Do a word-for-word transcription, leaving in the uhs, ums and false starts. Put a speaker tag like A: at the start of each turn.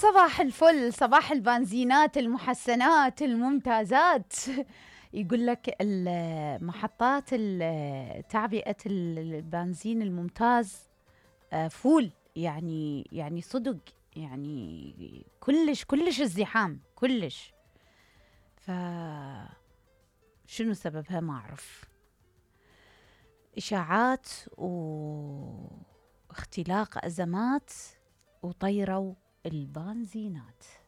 A: صباح الفل، صباح البنزينات المحسنات الممتازات. يقول لك المحطات ال- تعبئة البنزين الممتاز آه، فول، يعني يعني صدق، يعني كلش كلش ازدحام كلش. ف شنو سببها ما أعرف. إشاعات واختلاق أزمات وطيروا البنزينات.